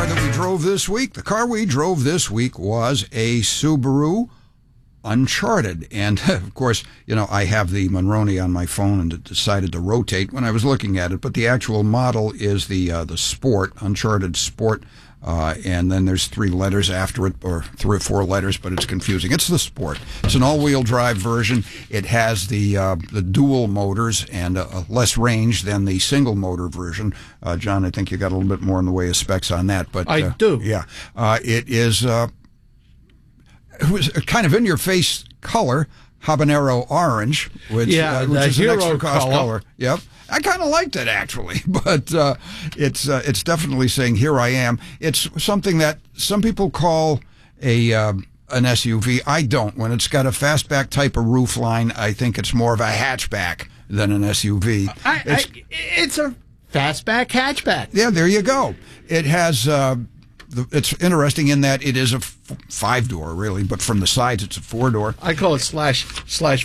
car that we drove this week? The car we drove this week was a Subaru Uncharted. And, of course, you know, I have the Monroney on my phone and decided to rotate when I was looking at it. But the actual model is the Sport, Uncharted Sport. And then there's 3 letters after it, or 3 or 4 letters, but it's confusing. It's the Sport. It's an all-wheel drive version. It has the dual motors and less range than the single motor version. John, I think you got a little bit more in the way of specs on that. But I do. Yeah, it is. It was a kind of in-your-face color, habanero orange, which is an extra cost color. Yep. I kind of liked it, actually, but it's definitely saying, here I am. It's something that some people call an SUV. I don't. When it's got a fastback type of roof line, I think it's more of a hatchback than an SUV. It's a fastback hatchback. Yeah, there you go. It has... it's interesting in that it is a 5-door, really, but from the sides it's a 4-door. I call it /4/5.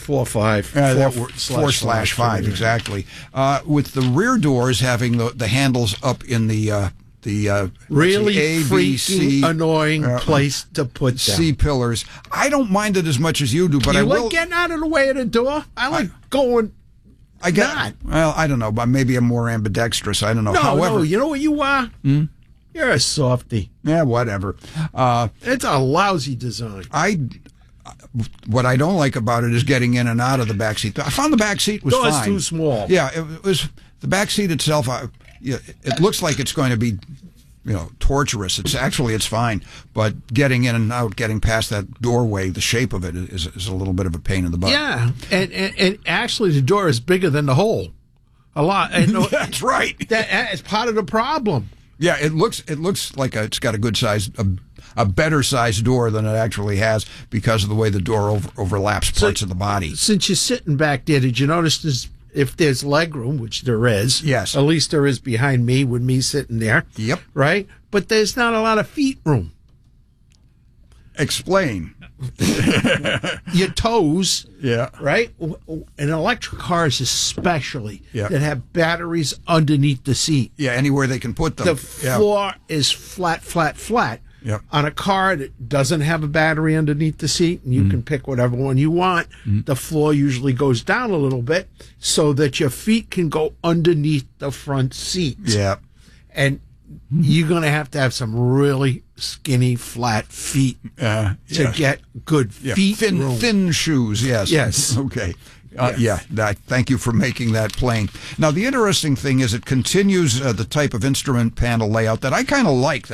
4/5, exactly. With the rear doors having the handles up in the really A, B, C, annoying place to put them. C pillars. I don't mind it as much as you do, but I will. You like getting out of the way of the door? I like going. I get. Not. Well, I don't know, but maybe I'm more ambidextrous. I don't know. No, you know what you are? You're a softie. Yeah, whatever. It's a lousy design. What I don't like about it is getting in and out of the back seat. I found the back seat was fine. It's too small. Yeah, it was the back seat itself. It looks like it's going to be, torturous. It's fine, but getting in and out, getting past that doorway, the shape of it is a little bit of a pain in the butt. Yeah, and actually the door is bigger than the hole. A lot. That's right. That's part of the problem. Yeah, it looks like it's got a good size, a better sized door than it actually has because of the way the door overlaps parts of the body. Since you're sitting back there, did you notice if there's legroom, which there is? Yes. At least there is behind me with me sitting there. Yep. Right? But there's not a lot of feet room. Explain. Your toes. Yeah. Right? And electric cars especially that have batteries underneath the seat. Yeah, anywhere they can put them. The floor is flat. Yep. On a car that doesn't have a battery underneath the seat, and you can pick whatever one you want, the floor usually goes down a little bit so that your feet can go underneath the front seat. Yeah. And you're going to have some really skinny, flat feet to get good feet room. Thin shoes, yes. Yes. Okay. Thank you for making that plain. Now, the interesting thing is it continues the type of instrument panel layout that I kind of like.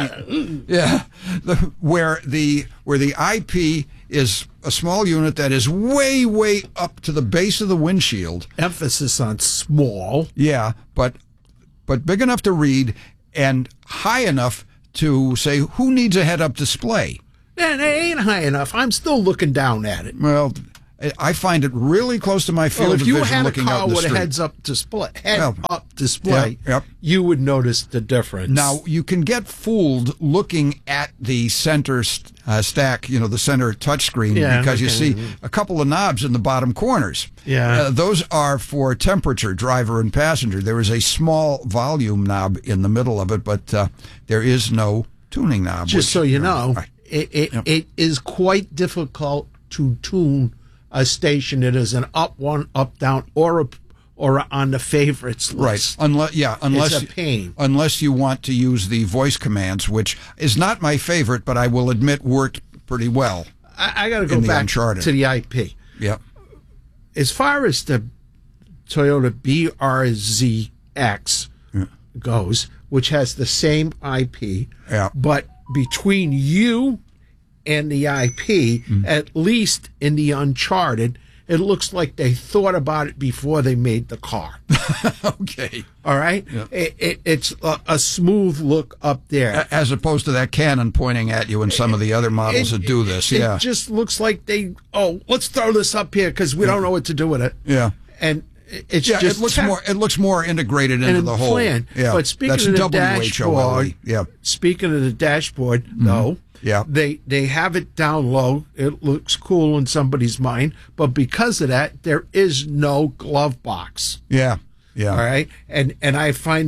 Where the IP is a small unit that is way, way up to the base of the windshield. Emphasis on small. Yeah, but big enough to read and high enough to say, who needs a head-up display? It ain't high enough. I'm still looking down at it. Well, I find it really close to my field of vision looking out in the street. If you had a car with a heads-up display, you would notice the difference. Now, you can get fooled looking at the center stack, the center touchscreen, because you see a couple of knobs in the bottom corners. Yeah. Those are for temperature, driver and passenger. There is a small volume knob in the middle of it, but there is no tuning knob. Just so you know, it is quite difficult to tune a station that is an up one, up down, or on the favorites list. Right. It's a pain. Unless you want to use the voice commands, which is not my favorite, but I will admit worked pretty well. I got to go back to the IP. Yep. As far as the Toyota BRZ-X goes, which has the same IP, but between you and the IP, at least in the Uncharted, it looks like they thought about it before they made the car. Okay. All right? Yep. It's a smooth look up there. As opposed to that cannon pointing at you in some of the other models that do this. It just looks like let's throw this up here because we don't know what to do with it. Yeah. And it's just it looks more integrated into the whole plan. Yeah. But speaking of the dashboard, speaking of the dashboard, though, they have it down low. It looks cool in somebody's mind, but because of that, there is no glove box. Yeah. All right, and I find that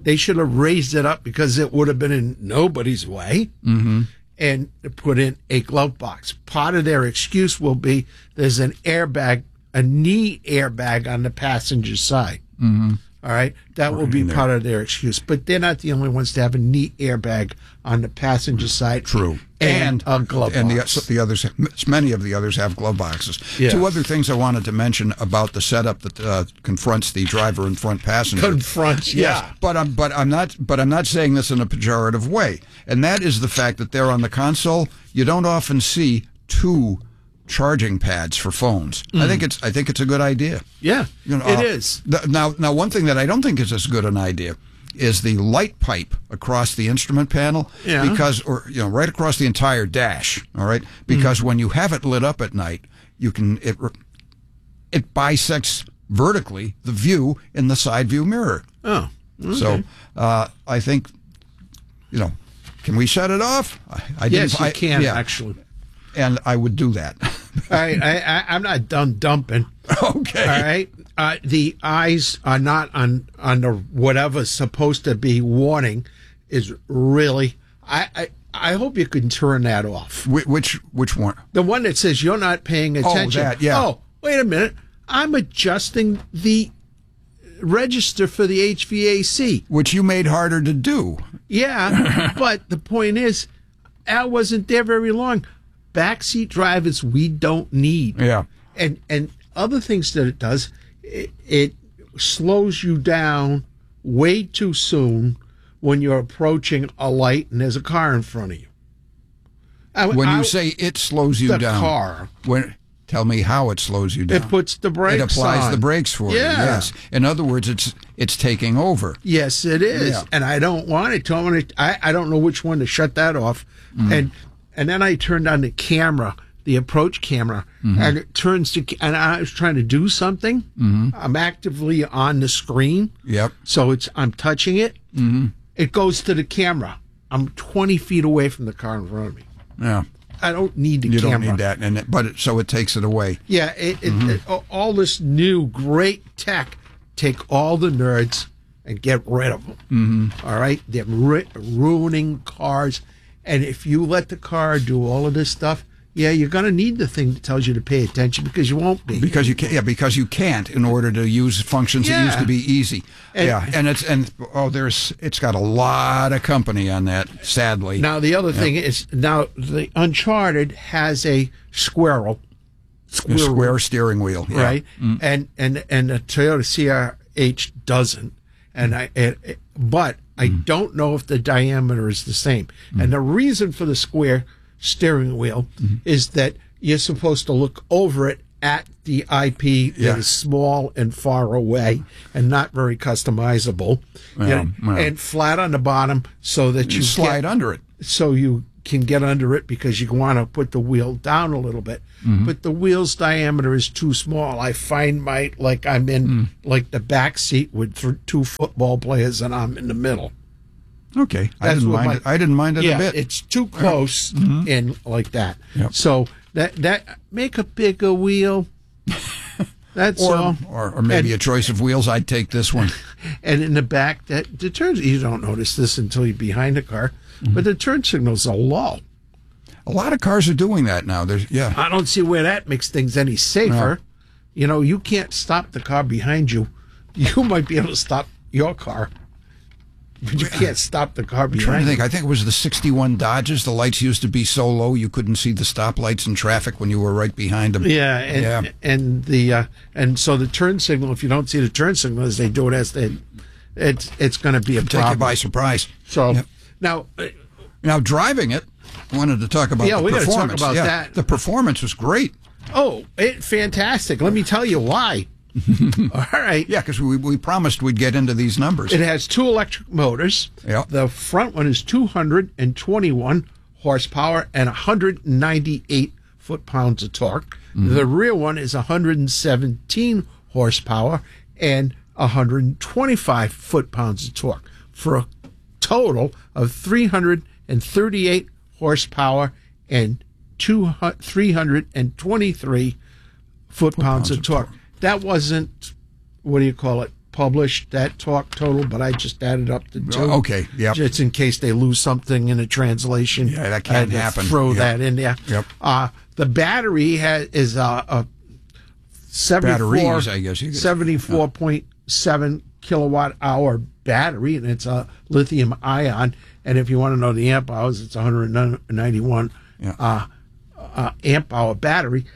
they should have raised it up because it would have been in nobody's way. Mm-hmm. And put in a glove box. Part of their excuse will be there's an airbag, a knee airbag on the passenger side. Mm-hmm. All right, that will be part of their excuse. But they're not the only ones to have a knee airbag on the passenger side. True. And a glove box. The others, many of the others have glove boxes. Yeah. Two other things I wanted to mention about the setup that confronts the driver and front passenger. Confronts, yeah. Yes, but I'm not saying this in a pejorative way, and that is the fact that there on the console you don't often see two charging pads for phones. I think it's a good idea. Yeah, it is. Now, one thing that I don't think is as good an idea is the light pipe across the instrument panel, because, or right across the entire dash. All right, because when you have it lit up at night, it bisects vertically the view in the side view mirror. Oh, okay. So I think, can we shut it off? Yes, you can actually. And I would do that. I'm not done dumping. Okay. All right. The eyes are not on the whatever's supposed to be warning is really. I hope you can turn that off. Which one? The one that says you're not paying attention. Oh, that, yeah. Oh, wait a minute. I'm adjusting the register for the HVAC, which you made harder to do. Yeah, but the point is, I wasn't there very long. Backseat drivers we don't need. Yeah. And other things that it does, it slows you down way too soon when you're approaching a light and there's a car in front of you. When you say it slows you down, the car. Tell me how it slows you down. It puts the brakes on. It applies the brakes for you. Yes. In other words, it's taking over. Yes, it is. Yeah. And I don't want it to. I don't know which one to shut that off. Mm. And then I turned on the camera, the approach camera, and it turns to, and I was trying to do something. Mm-hmm. I'm actively on the screen. Yep. So I'm touching it. Mm-hmm. It goes to the camera. I'm 20 feet away from the car in front of me. Yeah. I don't need the camera. You don't need that, so it takes it away. Yeah. All this new great tech, take all the nerds and get rid of them. Mm-hmm. All right? They're ruining cars. And if you let the car do all of this stuff, you're going to need the thing that tells you to pay attention because you won't be. Because you can't in order to use functions that used to be easy. And it's got a lot of company on that, sadly. Now the other thing is the Uncharted has a square steering wheel, right? Mm. And the Toyota CRH doesn't. But I don't know if the diameter is the same. And the reason for the square steering wheel is that you're supposed to look over it at the IP that is small and far away and not very customizable, and flat on the bottom so that you slide under it. So you can get under it because you want to put the wheel down a little bit. But the wheel's diameter is too small. I find I'm in like the back seat with two football players and I'm in the middle. Okay. I didn't mind it a bit. It's too close in like that. Yep. So that make a bigger wheel. That's all. Or maybe a choice of wheels. I'd take this one. And in the back, the turn, you don't notice this until you're behind the car, but the turn signals are low. A lot of cars are doing that now. I don't see where that makes things any safer. No. You can't stop the car behind you. You might be able to stop your car, but you can't stop the car behind you. I'm trying to think. I think it was the 61 Dodges. The lights used to be so low you couldn't see the stoplights in traffic when you were right behind them. Yeah, and so the turn signal, if you don't see the turn signal as they do it, it's going to be a problem. Take you by surprise. So now driving it, I wanted to talk about the performance. We got to talk about that. The performance was great. Oh, fantastic. Let me tell you why. All right. Yeah, because we promised we'd get into these numbers. It has two electric motors. Yep. The front one is 221 horsepower and 198 foot-pounds of torque. The rear one is 117 horsepower and 125 foot-pounds of torque for a total of 338 horsepower and 323 foot-pounds of torque. That wasn't, published that torque total, but I just added up the two. Okay, yep. Just in case they lose something in a translation. Yeah, that can't happen. Throw that in there. Yep. The battery is a 74.7 kilowatt hour battery, and it's a lithium ion. And if you want to know the amp hours, it's 191 amp hour battery.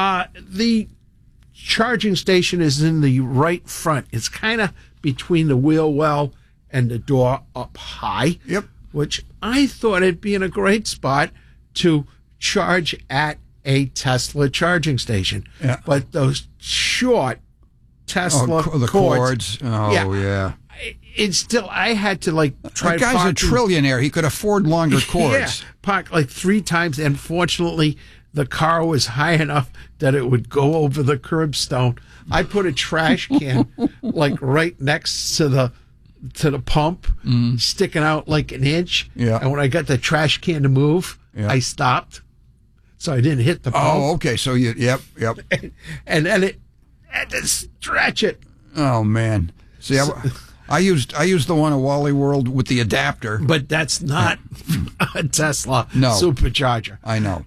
The charging station is in the right front. It's kind of between the wheel well and the door up high. Yep. Which I thought it'd be in a great spot to charge at a Tesla charging station. Yeah. But those short Tesla the cords. Oh, yeah. It's still, I had to try. That guy's a trillionaire. He could afford longer cords. Yeah, park 3 times. And fortunately, the car was high enough that it would go over the curbstone. I put a trash can right next to the pump, sticking out an inch. Yeah. And when I got the trash can to move, I stopped, so I didn't hit the pump. Oh, okay. So yep. And then it had to stretch it. Oh man. See, I used the one at Wally World with the adapter, but that's not a Tesla supercharger. I know.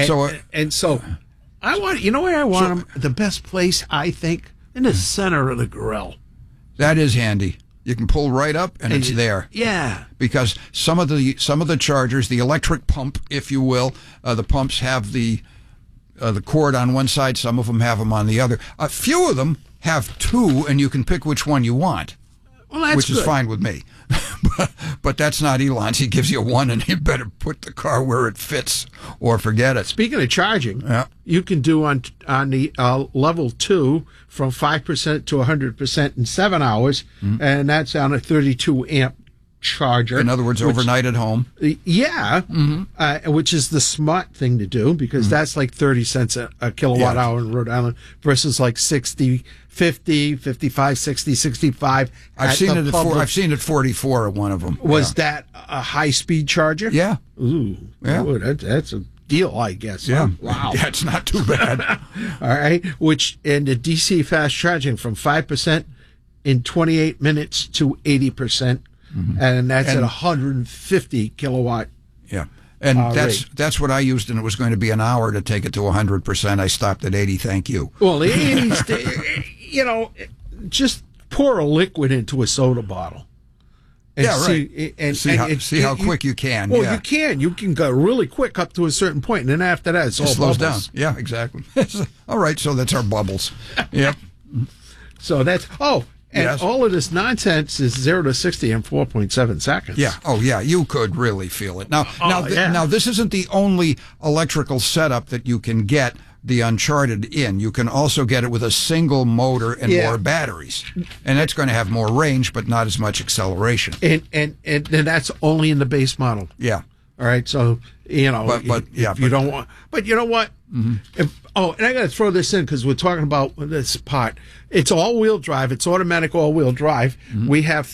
So I want, where I want them? The best place, I think, in the center of the grill. That is handy. You can pull right up, and it's there. Yeah. Because some of the chargers, the electric pump, if you will, the pumps have the cord on one side. Some of them have them on the other. A few of them have 2, and you can pick which one you want. Well, that's which is good. fine with me. But that's not Elon's. He gives you 1, and you better put the car where it fits or forget it. Speaking of charging, you can do on the level 2 from 5% to 100% in 7 hours, and that's on a 32 amp charger. In other words, overnight at home. Yeah, which is the smart thing to do, because that's 30 cents a kilowatt hour in Rhode Island versus 60, 50, 55, 60, 65. I've seen it 44 at one of them. Was that a high-speed charger? Yeah. Ooh. Yeah. Ooh, that's a deal, I guess. Yeah. Huh? Wow. That's not too bad. All right. And the DC fast charging from 5% in 28 minutes to 80%. And that's at 150 kilowatt. Yeah. And that's what I used, and it was going to be an hour to take it to 100%. I stopped at 80, thank you. Well, the 80s, just pour a liquid into a soda bottle. And see how quick you can. Well, you can. You can go really quick up to a certain point, and then after that, it slows bubbles. down. Yeah, exactly. All right, so that's our bubbles. Yep. So that's... And all of this nonsense is 0 to 60 in 4.7 seconds. Yeah. Oh, yeah. You could really feel it. Now, this isn't the only electrical setup that you can get the Uncharted in. You can also get it with a single motor and more batteries, and that's going to have more range, but not as much acceleration. And that's only in the base model. Yeah. All right. So you don't want. But you know what? And I got to throw this in because we're talking about this part. It's all-wheel drive. It's automatic all-wheel drive. We have